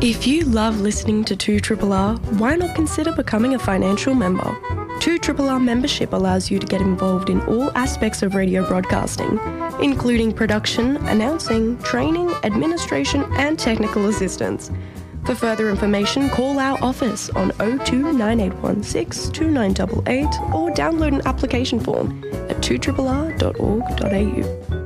If you love listening to 2RRR, why not consider becoming a financial member? 2RRR membership allows you to get involved in all aspects of radio broadcasting, including production, announcing, training, administration and technical assistance. For further information, call our office on 02 9816 2988 or download an application form at 2rrr.org.au.